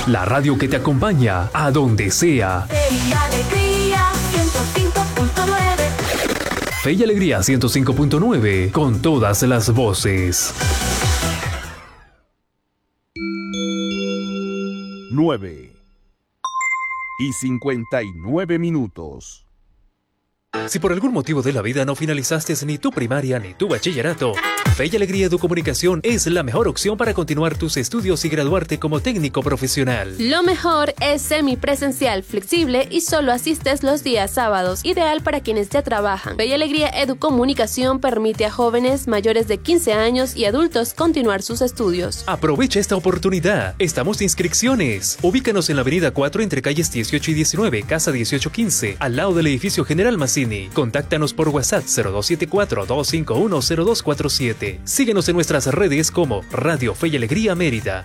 La radio que te acompaña a donde sea. Fe y Alegría 105.9. Fe y Alegría 105.9, con todas las voces. 9:59. Si por algún motivo de la vida no finalizaste ni tu primaria ni tu bachillerato, Fe y Alegría Educomunicación es la mejor opción para continuar tus estudios y graduarte como técnico profesional. Lo mejor es semipresencial, flexible y solo asistes los días sábados, ideal para quienes ya trabajan. Fe y Alegría Educomunicación permite a jóvenes mayores de 15 años y adultos continuar sus estudios. Aprovecha esta oportunidad. Estamos de inscripciones. Ubícanos en la avenida 4 entre calles 18 y 19, casa 1815, al lado del edificio General Massini. Contáctanos por WhatsApp 0274-251-0247. Síguenos en nuestras redes como Radio Fe y Alegría Mérida.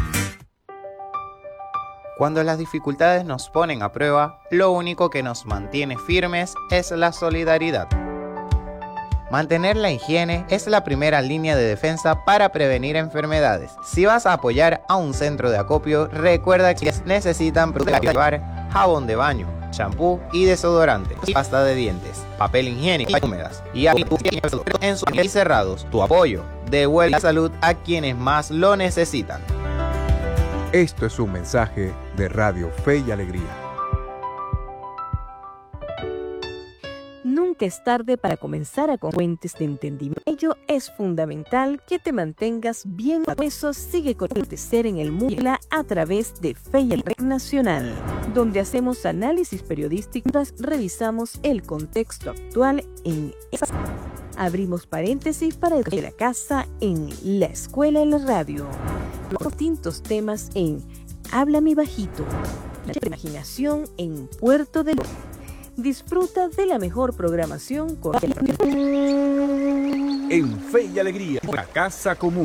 Cuando las dificultades nos ponen a prueba, lo único que nos mantiene firmes es la solidaridad. Mantener la higiene es la primera línea de defensa para prevenir enfermedades. Si vas a apoyar a un centro de acopio, recuerda que necesitan llevar jabón de baño, champú y desodorante, pasta de dientes, papel higiénico húmedas y en sus cerrados. Tu apoyo devuelve la salud a quienes más lo necesitan. Esto es un mensaje de Radio Fe y Alegría. Nunca es tarde para comenzar a con fuentes de entendimiento. Ello es fundamental que te mantengas bien. Por eso sigue con acontecer en el mundo a través de Fe y Alegría Nacional, donde hacemos análisis periodísticos, revisamos el contexto actual en abrimos paréntesis para educar la casa en la escuela en la radio. Los distintos temas en Háblame Bajito, la imaginación en Puerto de Luz. Disfruta de la mejor programación con En Fe y Alegría, una casa común.